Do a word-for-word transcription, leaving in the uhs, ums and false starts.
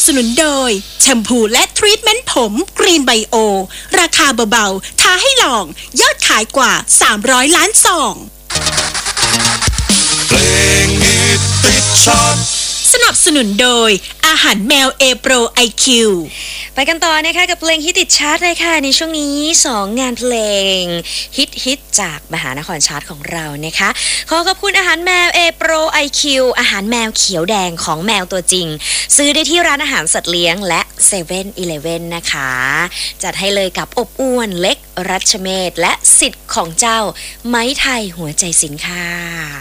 สนุนโดยแชมพูและทรีทเมนต์ผมกรีนไบโอราคาเบาๆท้าให้ลองยอดขายกว่าสามร้อยล้านซองเพลงฮิตติดชาร์ตสนับสนุนโดยอาหารแมวเอโปรไอคิวไปกันต่อนะคะกับเพลงฮิตติดชาร์ตเลยค่ะในช่วงนี้สองงานเพลงฮิตฮิตจากมหานครชาร์ตของเรานะคะขอขอบคุณอาหารแมวเอโปรไอคิวอาหารแมวเขียวแดงของแมวตัวจริงซื้อได้ที่ร้านอาหารสัตว์เลี้ยงและเซเว่นอีเลฟเว่นนะคะจัดให้เลยกับอบอ้วนเล็กรัชเมศและสิทธิ์ของเจ้าไม้ไทยหัวใจสินค่ะ